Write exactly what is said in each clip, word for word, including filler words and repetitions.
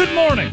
Good morning.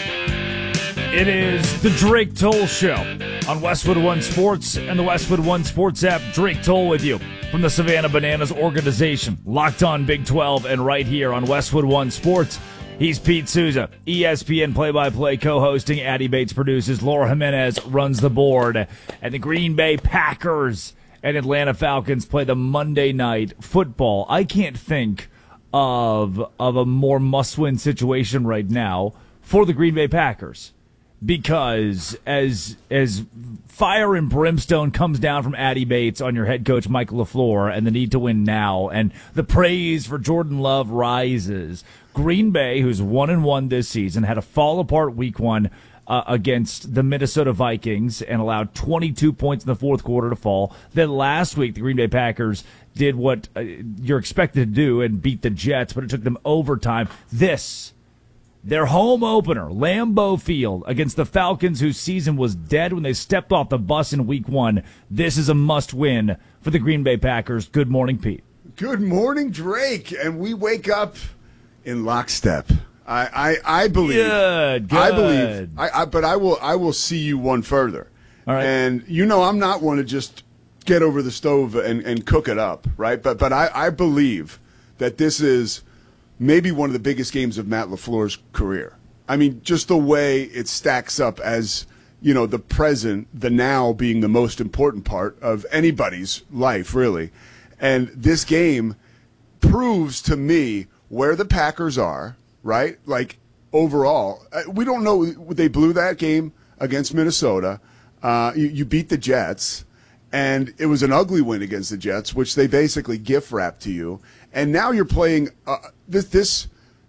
It is the Drake Toll Show on Westwood One Sports and the Westwood One Sports app. Drake Toll with you from the Savannah Bananas organization. Locked on Big twelve and right here on Westwood One Sports. He's Pete Souza, E S P N play-by-play co-hosting. Addie Bates produces. Laura Jimenez runs the board. And the Green Bay Packers and Atlanta Falcons play the Monday night football. I can't think of of a more must-win situation right now for the Green Bay Packers, because as as fire and brimstone comes down from Addie Bates on your head coach Michael LaFleur and the need to win now, and the praise for Jordan Love rises, Green Bay, who's one and one this season, had a fall apart week one uh, against the Minnesota Vikings and allowed twenty-two points in the fourth quarter to fall. Then last week, the Green Bay Packers did what uh, you're expected to do and beat the Jets, but it took them overtime. This, their home opener, Lambeau Field, against the Falcons, whose season was dead when they stepped off the bus in week one. This is a must-win for the Green Bay Packers. Good morning, Pete. Good morning, Drake. And we wake up in lockstep. I, I, I believe. Good, good. I believe. I, I, but I will. I will see you one further. All right. And you know, I'm not one to just get over the stove and, and cook it up, right? But but I, I believe that this is maybe one of the biggest games of Matt LaFleur's career. I mean, just the way it stacks up as, you know, the present, the now being the most important part of anybody's life, really. And this game proves to me where the Packers are, right? Like, overall. We don't know. They blew that game against Minnesota. Uh, you, you beat the Jets. And it was an ugly win against the Jets, which they basically gift wrapped to you. And now you're playing uh, this, this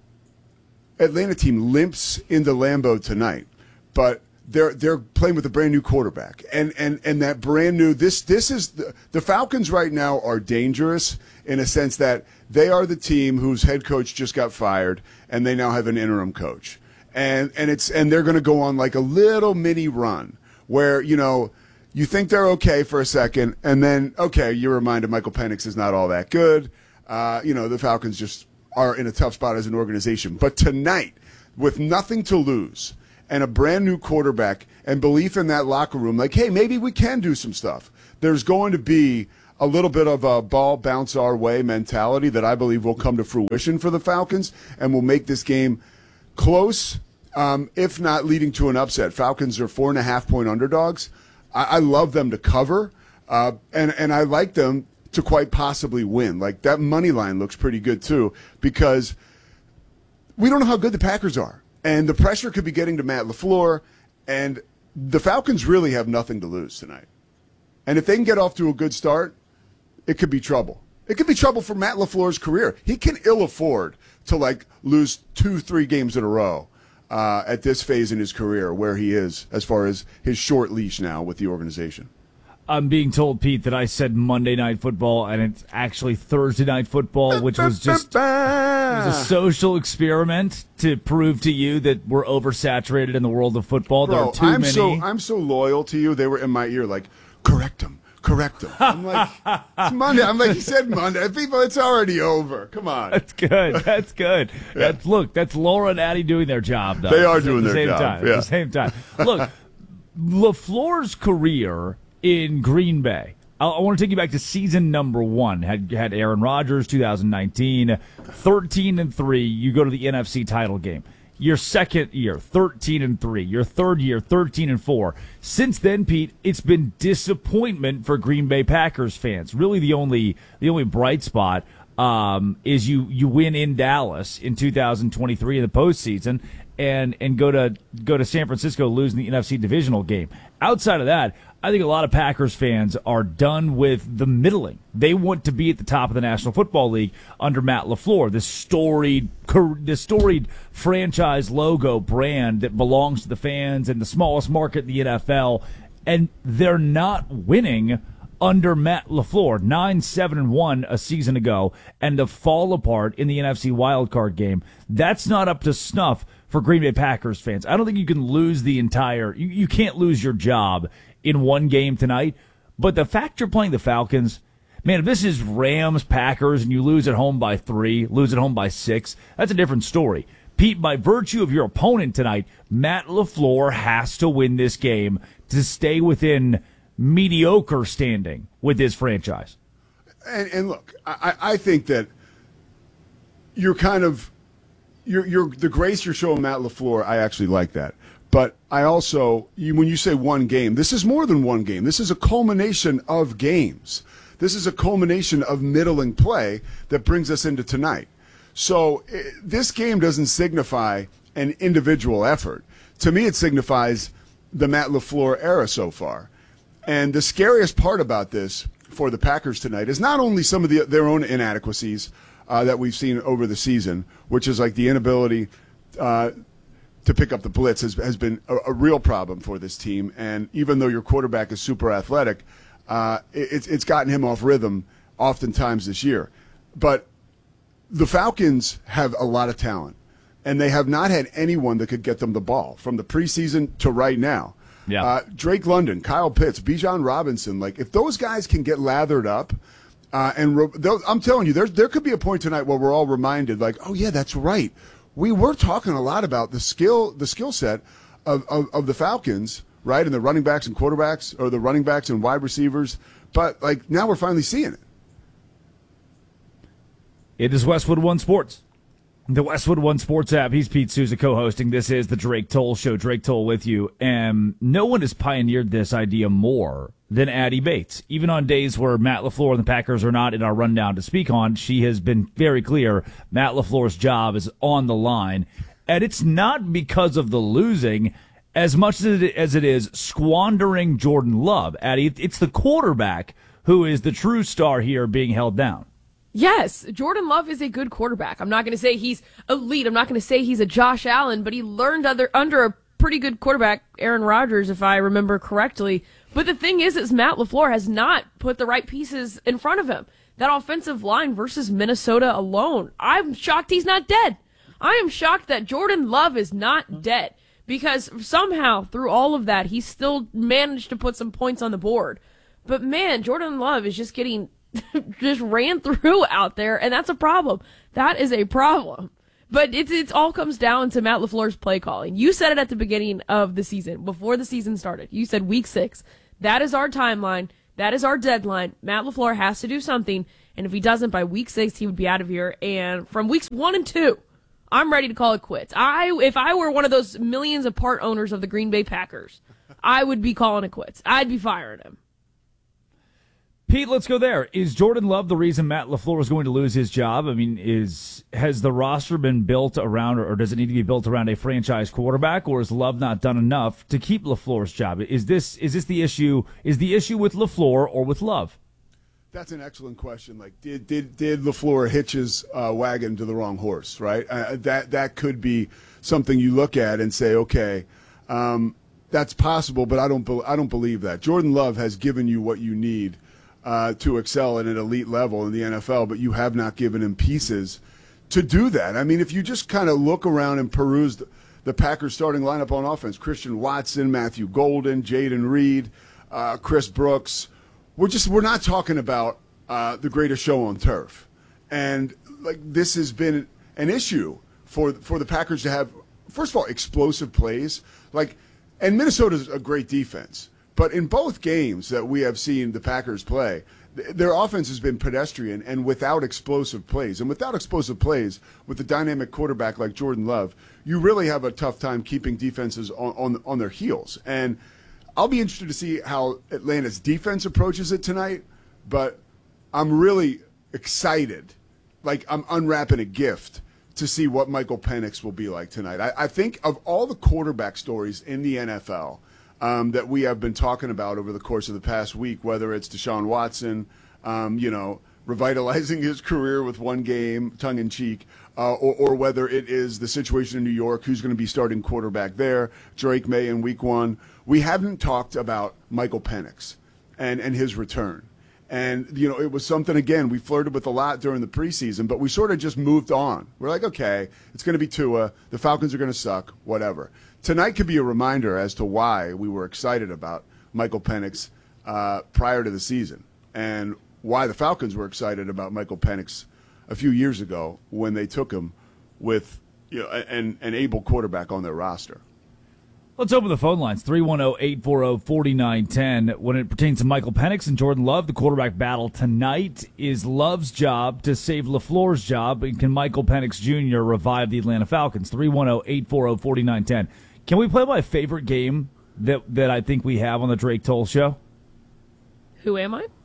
Atlanta team limps into Lambeau tonight, but they're they're playing with a brand new quarterback, and and and that brand new this this is the, the Falcons right now are dangerous in a sense that they are the team whose head coach just got fired, and they now have an interim coach, and and it's and they're going to go on like a little mini run where you know. You think they're okay for a second, and then, okay, you're reminded Michael Penix is not all that good. Uh, you know, the Falcons just are in a tough spot as an organization. But tonight, with nothing to lose and a brand-new quarterback and belief in that locker room, like, hey, maybe we can do some stuff, there's going to be a little bit of a ball bounce our way mentality that I believe will come to fruition for the Falcons and will make this game close, um, if not leading to an upset. Falcons are four-and-a-half-point underdogs. I love them to cover, uh, and, and I like them to quite possibly win. Like, that money line looks pretty good, too, because we don't know how good the Packers are. And the pressure could be getting to Matt LaFleur, and the Falcons really have nothing to lose tonight. And if they can get off to a good start, it could be trouble. It could be trouble for Matt LaFleur's career. He can ill afford to, like, lose two, three games in a row. Uh, at this phase in his career, where he is as far as his short leash now with the organization. I'm being told, Pete, that I said Monday Night Football, and it's actually Thursday Night Football, which was just it was a social experiment to prove to you that we're oversaturated in the world of football. Bro, there are too I'm many. So, I'm so loyal to you. They were in my ear like, correct them. Correct them. I'm like, it's Monday. I'm like, he said Monday. People, it's already over. Come on. That's good. That's good. Yeah. That's, look, that's Laura and Addie doing their job, though. They are at doing the their same job. Time, yeah. At the same time. Look, LaFleur's career in Green Bay, I, I want to take you back to season number one. Had had Aaron Rodgers, two thousand nineteen, thirteen and three. You go to the N F C title game. Your second year, thirteen and three. Your third year, thirteen and four. Since then, Pete, it's been disappointment for Green Bay Packers fans. Really, the only the only bright spot um, is you you win in Dallas in two thousand twenty-three in the postseason, and and go to go to San Francisco, losing the N F C divisional game. Outside of that, I think a lot of Packers fans are done with the middling. They want to be at the top of the National Football League under Matt LaFleur, this storied, this storied franchise logo brand that belongs to the fans and the smallest market in the N F L, and they're not winning under Matt LaFleur. nine seven and one a season ago, and to fall apart in the N F C wildcard game. That's not up to snuff for Green Bay Packers fans. I don't think you can lose the entire, you, you can't lose your job in one game tonight. But the fact you're playing the Falcons, man, if this is Rams, Packers, and you lose at home by three, lose at home by six, that's a different story. Pete, by virtue of your opponent tonight, Matt LaFleur has to win this game to stay within mediocre standing with his franchise. And, and look, I, I think that you're kind of you're, you're the grace you're showing Matt LaFleur. I actually like that, but I also you, when you say one game, this is more than one game. This is a culmination of games. This is a culmination of middling play that brings us into tonight. So it, this game doesn't signify an individual effort. To me, it signifies the Matt LaFleur era so far. And the scariest part about this for the Packers tonight is not only some of the, their own inadequacies uh, that we've seen over the season, which is like the inability uh, to pick up the blitz has, has been a, a real problem for this team. And even though your quarterback is super athletic, uh, it, it's gotten him off rhythm oftentimes this year. But the Falcons have a lot of talent, and they have not had anyone that could get them the ball from the preseason to right now. Yeah. Uh, Drake London, Kyle Pitts, Bijan Robinson, like if those guys can get lathered up, uh, and re- I'm telling you, there there could be a point tonight where we're all reminded, like, oh yeah, that's right. We were talking a lot about the skill, the skill set of, of, of the Falcons, right, and the running backs and quarterbacks, or the running backs and wide receivers. But like now we're finally seeing it. It is Westwood One Sports. The Westwood One Sports app. He's Pete Souza co-hosting. This is the Drake Toll Show. Drake Toll with you. And no one has pioneered this idea more than Addie Bates. Even on days where Matt LaFleur and the Packers are not in our rundown to speak on, she has been very clear Matt LaFleur's job is on the line. And it's not because of the losing as much as it, as it is squandering Jordan Love. Addie, it's the quarterback who is the true star here being held down. Yes, Jordan Love is a good quarterback. I'm not going to say he's elite. I'm not going to say he's a Josh Allen, but he learned under, under a pretty good quarterback, Aaron Rodgers, if I remember correctly. But the thing is, is Matt LaFleur has not put the right pieces in front of him. That offensive line versus Minnesota alone, I'm shocked he's not dead. I am shocked that Jordan Love is not dead, because somehow through all of that, he still managed to put some points on the board. But man, Jordan Love is just getting just ran through out there, and that's a problem. That is a problem. But it's it's all comes down to Matt LaFleur's play calling. You said it at the beginning of the season, before the season started. You said week six. That is our timeline. That is our deadline. Matt LaFleur has to do something, and if he doesn't by week six, he would be out of here. And from weeks one and two, I'm ready to call it quits. I if I were one of those millions of part owners of the Green Bay Packers, I would be calling it quits. I'd be firing him. Pete, let's go there. Is Jordan Love the reason Matt LaFleur is going to lose his job? I mean, is has the roster been built around, or does it need to be built around a franchise quarterback, or is Love not done enough to keep LaFleur's job? Is this is this the issue? Is the issue with LaFleur or with Love? That's an excellent question. Like, did did did LaFleur hitch his uh, wagon to the wrong horse? Right. Uh, that that could be something you look at and say, okay, um, that's possible, but I don't be- I don't believe that. Jordan Love has given you what you need Uh, to excel at an elite level in the N F L, but you have not given him pieces to do that. I mean, if you just kind of look around and peruse the, the Packers starting lineup on offense, Christian Watson, Matthew Golden, Jaden Reed, uh, Chris Brooks, we're just we're not talking about uh, the greatest show on turf. And like this has been an issue for for the Packers to have, first of all, explosive plays. Like, and Minnesota's a great defense. But in both games that we have seen the Packers play, th- their offense has been pedestrian and without explosive plays. And without explosive plays, with a dynamic quarterback like Jordan Love, you really have a tough time keeping defenses on, on, on their heels. And I'll be interested to see how Atlanta's defense approaches it tonight. But I'm really excited, like I'm unwrapping a gift, to see what Michael Penix will be like tonight. I, I think of all the quarterback stories in the N F L, Um, that we have been talking about over the course of the past week, whether it's Deshaun Watson, um, you know, revitalizing his career with one game, tongue-in-cheek, uh, or, or whether it is the situation in New York, who's going to be starting quarterback there, Drake May in week one. We haven't talked about Michael Penix and, and his return. And, you know, it was something, again, we flirted with a lot during the preseason, but we sort of just moved on. We're like, okay, it's going to be Tua. The Falcons are going to suck, whatever. Tonight could be a reminder as to why we were excited about Michael Penix uh, prior to the season, and why the Falcons were excited about Michael Penix a few years ago when they took him with, you know, an, an able quarterback on their roster. Let's open the phone lines, three one zero, eight four zero, four nine one zero. When it pertains to Michael Penix and Jordan Love, the quarterback battle tonight is Love's job to save LaFleur's job. And can Michael Penix Junior revive the Atlanta Falcons? three one zero, eight four zero, four nine one zero. Can we play my favorite game that, that I think we have on the Drake Toll Show? Who am I?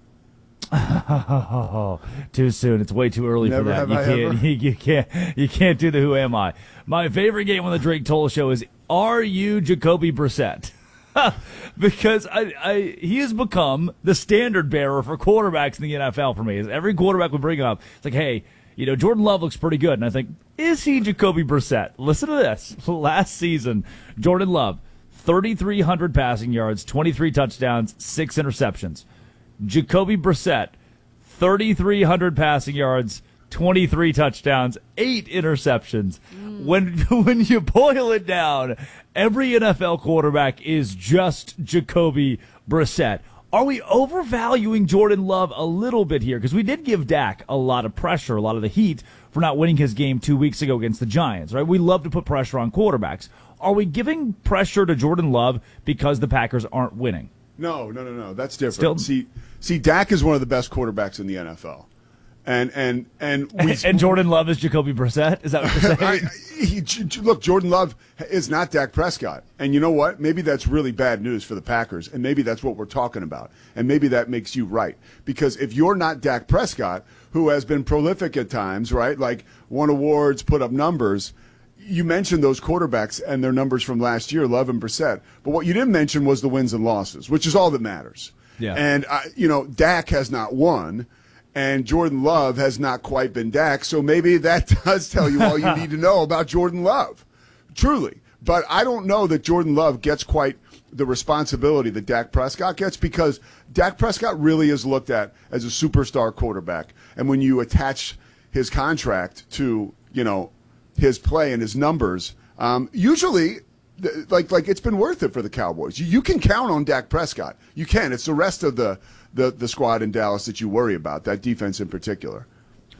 Oh, too soon. It's way too early Never for that. have You I can't, ever. you, you can't. You can't do the Who Am I. My favorite game on the Drake Toll Show is Are You Jacoby Brissett? Because I, I, he has become the standard bearer for quarterbacks in the N F L for me. As every quarterback would bring up, it's like, hey, you know, Jordan Love looks pretty good, and I think, is he Jacoby Brissett? Listen to this. Last season, Jordan Love, thirty-three hundred passing yards, twenty-three touchdowns, six interceptions. Jacoby Brissett, thirty-three hundred passing yards, twenty-three touchdowns, eight interceptions. Mm. When when you boil it down, every N F L quarterback is just Jacoby Brissett. Are we overvaluing Jordan Love a little bit here? Because we did give Dak a lot of pressure, a lot of the heat for not winning his game two weeks ago against the Giants, right? We love to put pressure on quarterbacks. Are we giving pressure to Jordan Love because the Packers aren't winning? No, no, no, no. That's different. Still, see, see, Dak is one of the best quarterbacks in the N F L, and and and we and Jordan Love is Jacoby Brissett. Is that what you're saying? I, he, j- look, Jordan Love is not Dak Prescott, and you know what? Maybe that's really bad news for the Packers, and maybe that's what we're talking about, and maybe that makes you right, because if you're not Dak Prescott, who has been prolific at times, right, like won awards, put up numbers. You mentioned those quarterbacks and their numbers from last year, Love and Brissett. But what you didn't mention was the wins and losses, which is all that matters. Yeah. And, uh, you know, Dak has not won, and Jordan Love has not quite been Dak. So maybe that does tell you all you need to know about Jordan Love, truly. But I don't know that Jordan Love gets quite the responsibility that Dak Prescott gets, because Dak Prescott really is looked at as a superstar quarterback. And when you attach his contract to, you know, his play and his numbers, um, usually, th- like like it's been worth it for the Cowboys. You, you can count on Dak Prescott. You can. It's the rest of the, the, the squad in Dallas that you worry about, that defense in particular.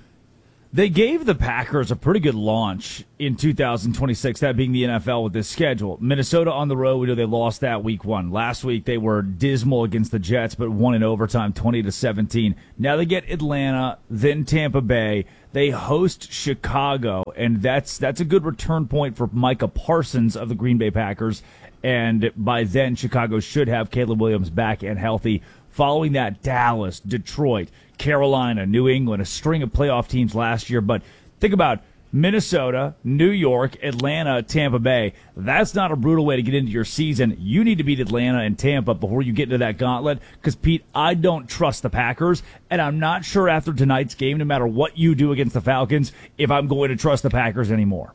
They gave the Packers a pretty good launch in two thousand twenty-six, that being the N F L with this schedule. Minnesota on the road, we know they lost that week one. Last week they were dismal against the Jets, but won in overtime twenty to seventeen. Now they get Atlanta, then Tampa Bay. They host Chicago, and that's that's a good return point for Micah Parsons of the Green Bay Packers. And by then, Chicago should have Caleb Williams back and healthy. Following that, Dallas, Detroit, Carolina, New England, a string of playoff teams last year. But think about Minnesota, New York, Atlanta, Tampa Bay. That's not a brutal way to get into your season. You need to beat Atlanta and Tampa before you get into that gauntlet. Because, Pete, I don't trust the Packers, and I'm not sure after tonight's game, no matter what you do against the Falcons, if I'm going to trust the Packers anymore.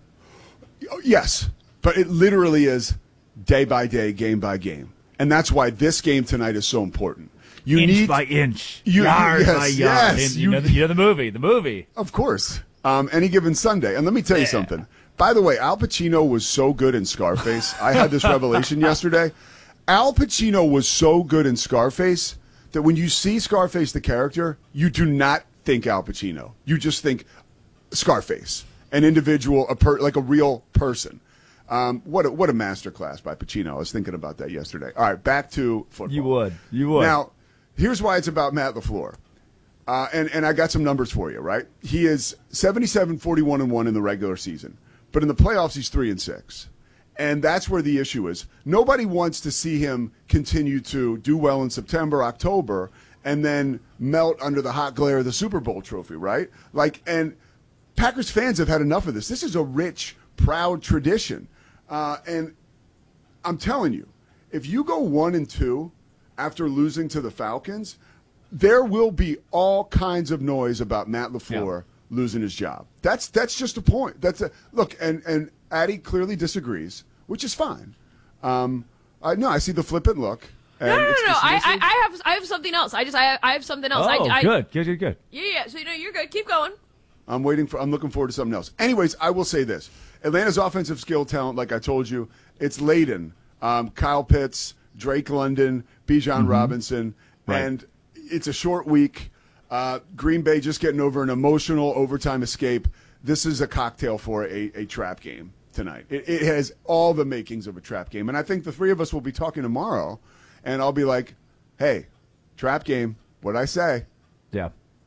Yes, but it literally is day by day, game by game. And that's why this game tonight is so important. You inch need, by inch, you, yard yes, by yard. Yes, And you, you, know the, you know the movie, the movie. Of course. Um, any given Sunday. And let me tell you Yeah. something. By the way, Al Pacino was so good in Scarface. I had this revelation yesterday. Al Pacino was so good in Scarface that when you see Scarface the character, you do not think Al Pacino. You just think Scarface, an individual, a per, like a real person. Um, what a, what a masterclass by Pacino. I was thinking about that yesterday. All right, back to football. You would. You would. Now, here's why it's about Matt LaFleur. Uh, and, and I got some numbers for you, right? He is seventy-seven, forty-one, and one in the regular season. But in the playoffs, he's three and six. And that's where the issue is. Nobody wants to see him continue to do well in September, October, and then melt under the hot glare of the Super Bowl trophy, right? Like, and Packers fans have had enough of this. This is a rich, proud tradition. Uh, and I'm telling you, if you go one and two after losing to the Falcons, there will be all kinds of noise about Matt LaFleur yeah. losing his job. That's that's just a point. That's a look, and and Addy clearly disagrees, which is fine. Um, I no, I see the flippant look. No, no, no, no. I, I, I have I have something else. I just I, I have something else. Oh, I, I, good, good, good, good. Yeah, yeah. So you know, you're good. Keep going. I'm waiting for. I'm looking forward to something else. Anyways, I will say this: Atlanta's offensive skill talent, like I told you, it's laden. Um, Kyle Pitts, Drake London, Bijan mm-hmm. Robinson, right. and it's a short week. Uh, Green Bay just getting over an emotional overtime escape. this is a cocktail for a, a trap game tonight. It, it has all the makings of a trap game. And I think the three of us will be talking tomorrow, and I'll be like, hey, trap game, what'd I say? Yeah.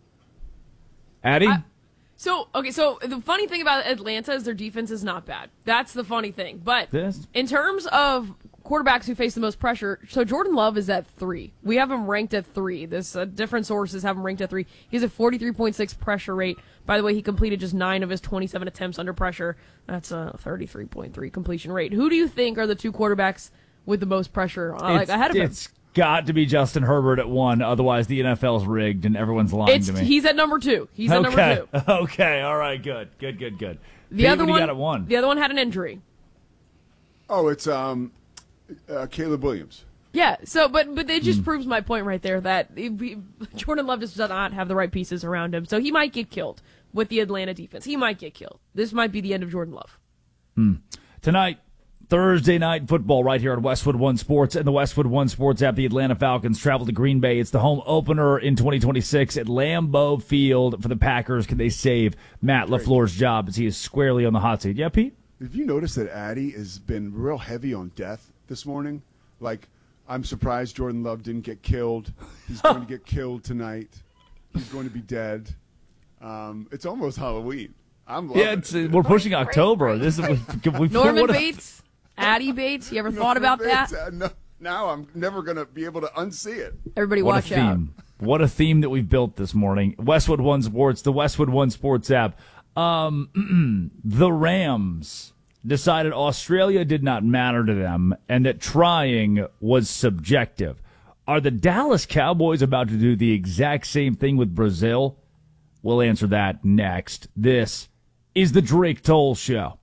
Addie? I, so, okay, so the funny thing about Atlanta is their defense is not bad. That's the funny thing. But This? in terms of quarterbacks who face the most pressure, so Jordan Love is at three. We have him ranked at three. This uh, different sources have him ranked at three. He has a forty-three point six pressure rate. By the way, he completed just nine of his twenty-seven attempts under pressure. That's a thirty-three point three completion rate. Who do you think are the two quarterbacks with the most pressure uh, like ahead of him? It's got to be Justin Herbert at one, otherwise the N F L's rigged and everyone's lying It's, to me. he's at number two. He's at okay. number two. Okay, all right, good, good, good, good. The Pete, other what do you one, got at one? the other one had an injury. Oh, it's um, uh, Caleb Williams. Yeah, so but but it Hmm. just proves my point right there that if we, Jordan Love just does not have the right pieces around him, so he might get killed with the Atlanta defense. He might get killed. This might be the end of Jordan Love. Hmm. Tonight, Thursday night football right here on Westwood One Sports and the Westwood One Sports app. The Atlanta Falcons travel to Green Bay. It's the home opener in twenty twenty-six at Lambeau Field for the Packers. Can they save Matt LaFleur's job as he is squarely on the hot seat? Yeah, Pete? Have you noticed that Addy has been real heavy on death this morning? Like, I'm surprised Jordan Love didn't get killed. He's going to get killed tonight. He's going to be dead. Um, it's almost Halloween. I'm loving Yeah, it's, it. we're pushing October. This is we, we, Norman what a- Bates, Addie Bates. You ever thought about that? Uh, no, now I'm never going to be able to unsee it. Everybody, What watch a out. theme. What a theme that we've built this morning. Westwood One Sports, the Westwood One Sports app. Um, the Rams decided Australia did not matter to them and that trying was subjective. Are the Dallas Cowboys about to do the exact same thing with Brazil? We'll answer that next. This is the Drake Toll Show.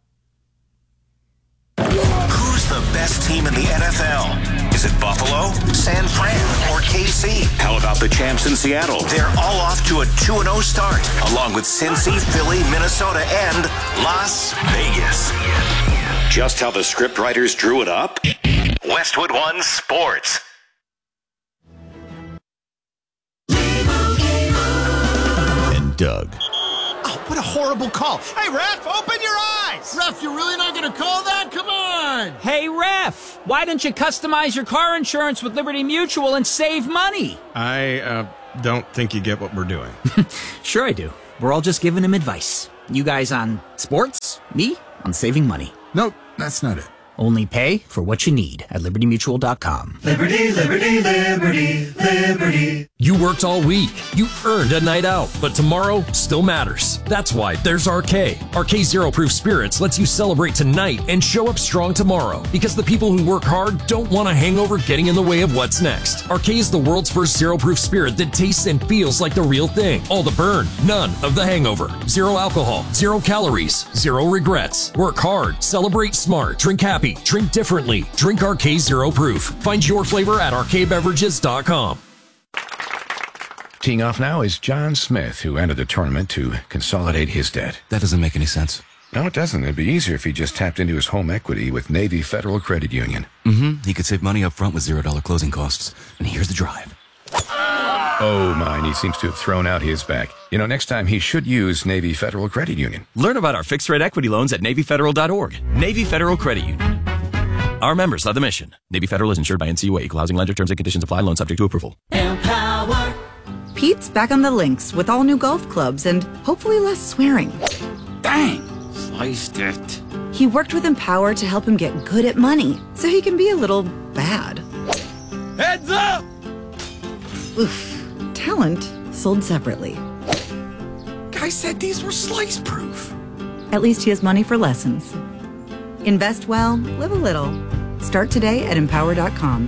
Who's the best team in the N F L? Is it Buffalo, San Fran, or K C? How about the champs in Seattle? They're all off to a two and oh start, along with Cincy, Philly, Minnesota, and Las Vegas. Just how the script writers drew it up? Westwood One Sports. And Doug. Oh, what a horrible call. Hey, ref, open your eyes. Ref, you're really not going to call that? Come on. Hey, ref, why don't you customize your car insurance with Liberty Mutual and save money? I uh, don't think you get what we're doing. Sure I do. We're all just giving him advice. You guys on sports, me on saving money. Nope, that's not it. Only pay for what you need at liberty mutual dot com. Liberty, liberty, liberty, liberty. You worked all week. You earned a night out, but tomorrow still matters. That's why there's R K. R K Zero Proof Spirits lets you celebrate tonight and show up strong tomorrow, because the people who work hard don't want a hangover getting in the way of what's next. R K is the world's first zero proof spirit that tastes and feels like the real thing. All the burn, none of the hangover. Zero alcohol, zero calories, zero regrets. Work hard, celebrate smart, drink happy. Drink differently. Drink R K Zero Proof. Find your flavor at r k beverages dot com. Teeing off now is John Smith, who entered the tournament to consolidate his debt. That doesn't make any sense. No, it doesn't. It'd be easier if he just tapped into his home equity with Navy Federal Credit Union. Mm-hmm. He could save money up front with zero dollar closing costs. And here's the drive. Oh, mine. He seems to have thrown out his back. You know, next time he should use Navy Federal Credit Union. Learn about our fixed rate equity loans at navy federal dot org. Navy Federal Credit Union. Our members love the mission. Navy Federal is insured by N C U A. Equal housing lender. Terms and conditions apply. Loan subject to approval. Empower. Pete's back on the links with all new golf clubs and hopefully less swearing. Dang, sliced it. He worked with Empower to help him get good at money, so he can be a little bad. Heads up! Oof. Talent sold separately. Guy said these were slice proof. At least he has money for lessons. Invest well, live a little. Start today at empower dot com.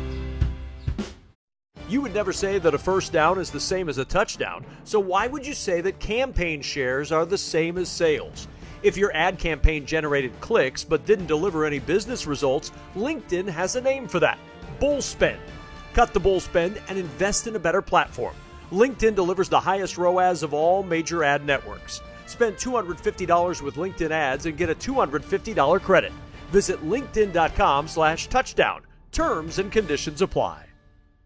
You would never say that a first down is the same as a touchdown, so why would you say that campaign shares are the same as sales? If your ad campaign generated clicks but didn't deliver any business results, LinkedIn has a name for that: bull spend. Cut the bull spend and invest in a better platform. LinkedIn delivers the highest R O A S of all major ad networks. Spend two hundred fifty dollars with LinkedIn ads and get a two hundred fifty dollars credit. Visit linkedin dot com slash touchdown. Terms and conditions apply.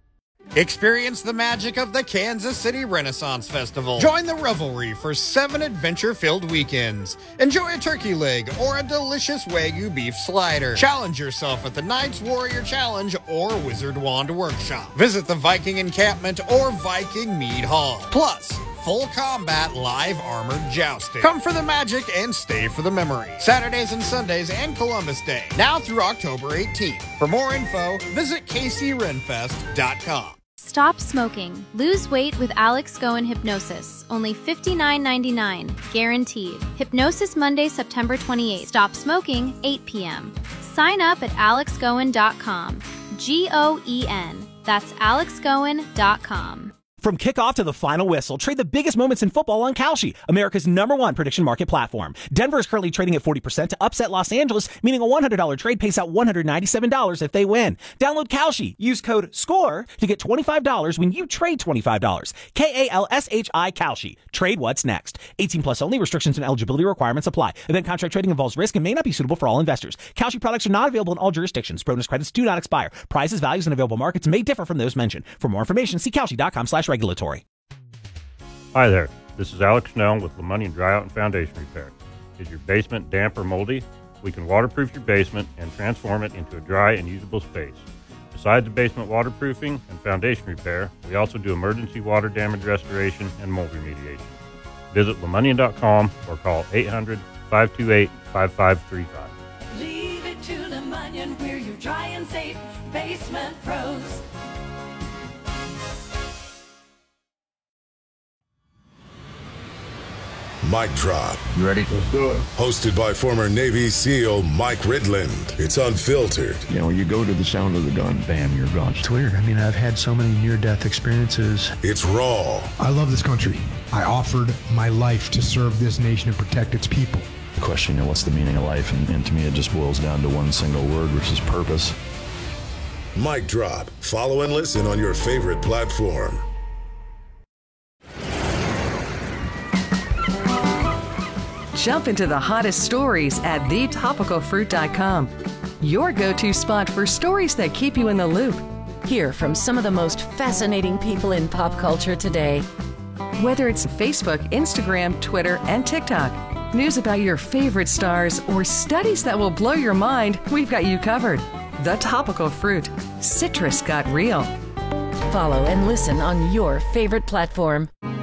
Experience the magic of the Kansas City Renaissance Festival. Join the revelry for seven adventure-filled weekends. Enjoy a turkey leg or a delicious Wagyu beef slider. Challenge yourself at the Knights Warrior Challenge or Wizard Wand Workshop. Visit the Viking Encampment or Viking Mead Hall. Plus, full combat live armored jousting. Come for the magic and stay for the memory. Saturdays and Sundays and Columbus Day. Now through October eighteenth. For more info, visit K C Renfest dot com. Stop smoking. Lose weight with Alex Goen Hypnosis. Only fifty-nine ninety-nine. Guaranteed. Hypnosis Monday, September twenty-eighth. Stop smoking, eight p.m. Sign up at alex goen dot com. G O E N. That's alex goen dot com. From kickoff to the final whistle, trade the biggest moments in football on Kalshi, America's number one prediction market platform. Denver is currently trading at forty percent to upset Los Angeles, meaning a one hundred dollars trade pays out one hundred ninety-seven dollars if they win. Download Kalshi. Use code SCORE to get twenty-five dollars when you trade twenty-five dollars. K A L S H I Kalshi. Trade what's next. eighteen plus only. Restrictions and eligibility requirements apply. Event contract trading involves risk and may not be suitable for all investors. Kalshi products are not available in all jurisdictions. Bonus credits do not expire. Prices, values, and available markets may differ from those mentioned. For more information, see Kalshi dot com slash regulatory. Hi there, this is Alex Snell with LeMoney and Dry Out and Foundation Repair. Is your basement damp or moldy? We can waterproof your basement and transform it into a dry and usable space. Besides the basement waterproofing and foundation repair, we also do emergency water damage restoration and mold remediation. Visit lemonnian dot com or call eight hundred, five two eight, five five three five. Leave it to LeMonnian, we're your dry and safe basement pros. Mic Drop. You ready? Let's do it. Hosted by former Navy SEAL Mike Ridland. It's unfiltered. You know, you go to the sound of the gun, bam, you're gone. It's weird. I mean, I've had so many near-death experiences. It's raw. I love this country. I offered my life to serve this nation and protect its people. The question, you know, what's the meaning of life? And, and to me, it just boils down to one single word, which is purpose. Mic Drop. Follow and listen on your favorite platform. Jump into the hottest stories at the topical fruit dot com. Your go-to spot for stories that keep you in the loop. Hear from some of the most fascinating people in pop culture today. Whether it's Facebook, Instagram, Twitter, and TikTok, news about your favorite stars, or studies that will blow your mind, we've got you covered. The Topical Fruit. Citrus got real. Follow and listen on your favorite platform.